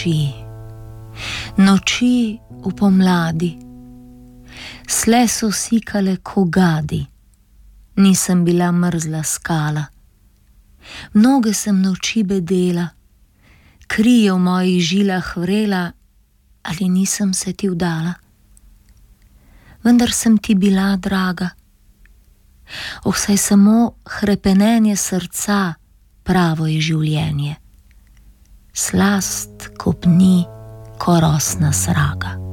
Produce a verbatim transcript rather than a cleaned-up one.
noči, noči v pomladi, sle so sikale ko gadi, nisem bila mrzla skala. Mnoge sem noči bedela, kri je v mojih žilah vrela, ali nisem se ti vdala. Vendar sem ti bila draga, oh, saj samo hrepenenje srca pravo je življenje, slast kopni ko rosna sraga.